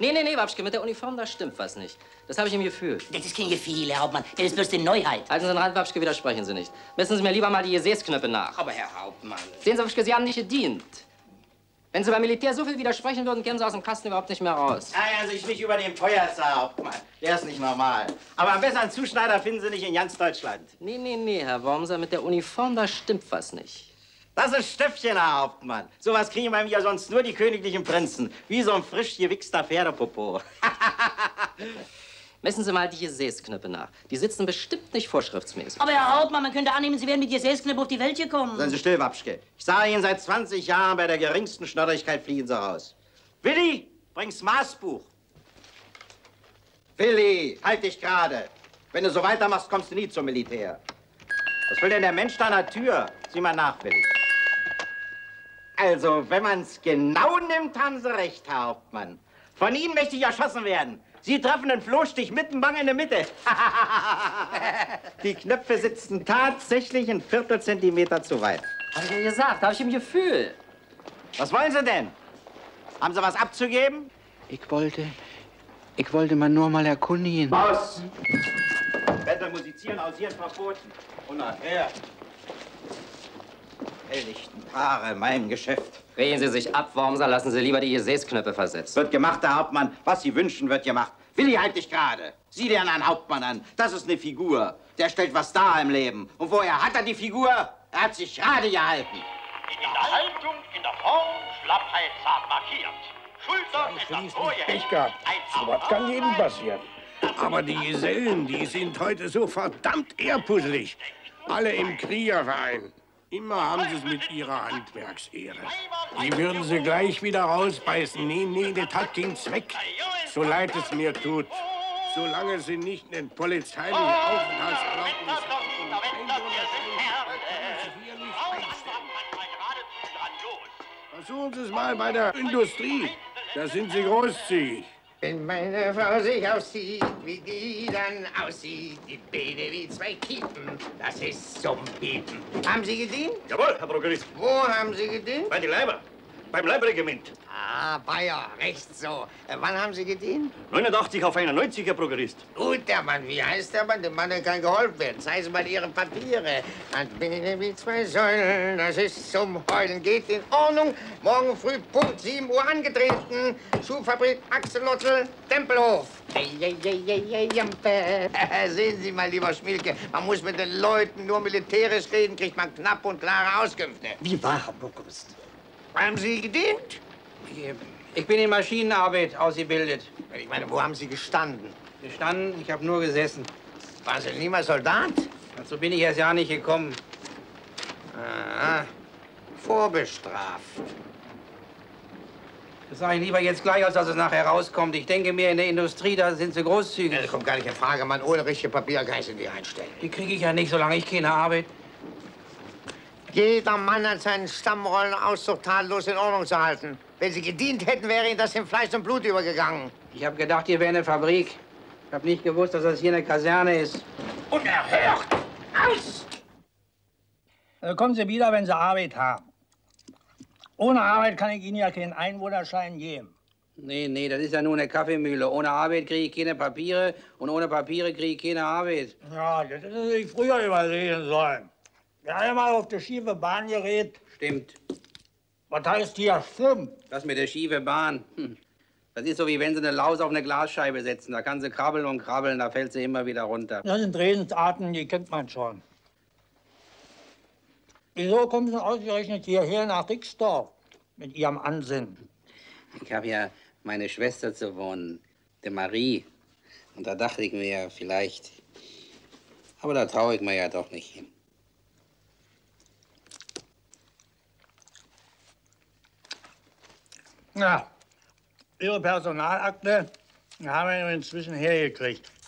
Nee, Wapschke, mit der Uniform, da stimmt was nicht. Das habe ich im Gefühl. Das ist kein Gefühl, Herr Hauptmann. Das ist bloß die Neuheit. Halten Sie den Rand, Wapschke, widersprechen Sie nicht. Messen Sie mir lieber mal die Gesäßknöpfe nach. Aber Herr Hauptmann... Sehen Sie, Wapschke, Sie haben nicht gedient. Wenn Sie beim Militär so viel widersprechen würden, kämen Sie aus dem Kasten überhaupt nicht mehr raus. Ärgern Sie sich nicht über den Feuersaal, Hauptmann. Der ist nicht normal. Aber einen besseren Zuschneider finden Sie nicht in ganz Deutschland. Nee, Herr Wormser, mit der Uniform, da stimmt was nicht. Das ist Stöpfchen, Herr Hauptmann. Sowas kriegen bei mir sonst nur die königlichen Prinzen. Wie so ein frisch gewichster Pferdepopo. Messen Sie mal die Gesäßknöpfe nach. Die sitzen bestimmt nicht vorschriftsmäßig. Aber Herr Hauptmann, man könnte annehmen, Sie wären mit Gesäßknöpfen auf die Welt gekommen. Seien Sie still, Wapschke. Ich sage Ihnen, seit 20 Jahren bei der geringsten Schnodderigkeit fliegen Sie raus. Willi, bring's Maßbuch. Willi, halt dich gerade. Wenn du so weitermachst, kommst du nie zum Militär. Was will denn der Mensch da an der Tür? Sieh mal nach, Willi. Also, wenn man's genau nimmt, haben Sie recht, Herr Hauptmann. Von Ihnen möchte ich erschossen werden. Sie treffen den Flohstich mittenbang in der Mitte. Die Knöpfe sitzen tatsächlich ein Viertelzentimeter zu weit. Hab ich ja gesagt, habe ich im Gefühl. Was wollen Sie denn? Haben Sie was abzugeben? Ich wollte man nur mal erkundigen. Aus! Wetter musizieren aus hier verboten. Und nachher. Helllichten Paare in meinem Geschäft. Drehen Sie sich ab, Wormser, lassen Sie lieber die Gesäßknöpfe versetzen. Wird gemacht, Herr Hauptmann. Was Sie wünschen, wird gemacht. Willi, halt dich gerade. Sieh dir einen Hauptmann an. Das ist eine Figur. Der stellt was dar im Leben. Und woher hat er die Figur? Er hat sich gerade gehalten. In der Haltung, in der Form, Schlappheit zart markiert. Schultern ist das Pech gehabt. So was kann jedem passieren. Aber die Gesellen, die sind heute so verdammt ehrpuzzelig. Alle im Kriegerverein. Immer haben sie es mit ihrer Handwerksehre. Die würden sie gleich wieder rausbeißen. Nee, das hat keinen Zweck. So leid es mir tut. Solange sie nicht einen polizeilichen Aufenthaltserlaubnis haben und Einwohner sind, sie hier nicht einstellen. Versuchen Sie es mal bei der Industrie. Da sind sie großzügig. Wenn meine Frau sich aussieht, wie die dann aussieht, die Beine wie zwei Kiepen, das ist zum Piepen. Haben Sie gedient? Jawohl, Herr Prokurist. Wo haben Sie gedient? Bei den Leiber. Beim Leibregiment. Ah, Bayer, recht so. Wann haben Sie gedient? 89 auf 91, Herr Prokurist. Gut, der Mann. Wie heißt der Mann? Dem Mann kann geholfen werden. Zeigen Sie mal Ihre Papiere. An Beine wie zwei Säulen, das ist zum Heulen. Geht in Ordnung. Morgen früh Punkt 7 Uhr angetreten. Schuhfabrik Axolotl, Tempelhof. Sehen Sie mal, lieber Schmielke, man muss mit den Leuten nur militärisch reden, kriegt man knappe und klare Auskünfte. Wie war, Herr Prokurist? Haben Sie gedient? Ich bin in Maschinenarbeit ausgebildet. Ich meine, wo haben Sie gestanden? Gestanden, ich habe nur gesessen. Waren Sie niemals Soldat? Dazu bin ich erst ja nicht gekommen. Aha. Vorbestraft. Das sage ich lieber jetzt gleich, als dass es nachher rauskommt. Ich denke mir, in der Industrie, da sind sie großzügig. Das kommt gar nicht in Frage, Mann. Ohne richtige Papiere kann ich Sie nicht einstellen. Die kriege ich ja nicht, solange ich keine Arbeit. Jeder Mann hat seinen Stammrollenauszug tadellos in Ordnung zu halten. Wenn Sie gedient hätten, wäre Ihnen das in Fleisch und Blut übergegangen. Ich habe gedacht, hier wäre eine Fabrik. Ich habe nicht gewusst, dass das hier eine Kaserne ist. Unerhört! Aus! Kommen Sie wieder, wenn Sie Arbeit haben. Ohne Arbeit kann ich Ihnen ja keinen Einwohnerschein geben. Nee, das ist ja nur eine Kaffeemühle. Ohne Arbeit kriege ich keine Papiere und ohne Papiere kriege ich keine Arbeit. Ja, das hätte Sie sich früher überlegen sollen. Wir haben mal auf die schiefe Bahn gerät. Stimmt. Was heißt hier stimmt? Das mit der schiefe Bahn. Das ist so, wie wenn Sie eine Laus auf eine Glasscheibe setzen. Da kann sie krabbeln und krabbeln, da fällt sie immer wieder runter. Das sind Redensarten, die kennt man schon. Wieso kommen Sie ausgerechnet hierher nach Rixdorf mit Ihrem Ansinnen? Ich habe ja meine Schwester zu wohnen, der Marie. Und da dachte ich mir ja vielleicht, aber da traue ich mir ja doch nicht hin. Ja, Ihre Personalakte haben wir inzwischen hergekriegt.